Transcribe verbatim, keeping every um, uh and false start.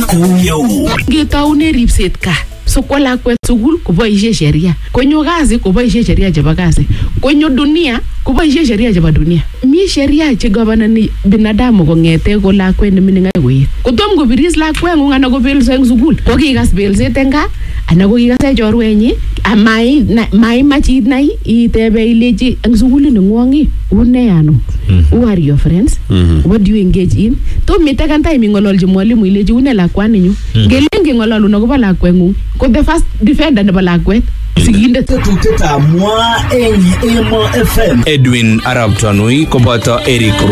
Kuyo. Ngetaune ripset ka. So kwa lakwet sukul koboishe sheria. Konyo kazi koboishe sheria chebo kazi. Konyo dunia koboishe sheria chebo dunia. Mi sheria che governani binadamu kongete ko lakwet ne mining ai koet. Kotom kobiris lakwet ngung ana kobelso eng sukul. Ko kikas belset eng gaa ana ko kikas chorwenyi amai mai machit nai itebe ileji eng sukul ni ngwongi. Une ano? Who are your friends? Mm-hmm. What do you engage in? To mitakan time ngololji mwalimu ileji une lakwani nyu. Gelenge ngololu nakoba lakwet ngung. Ko the first defender nebo lakwet sigindet Tetuteta mwa eng Emo F M. Edwin Arab Tanui koboto Eric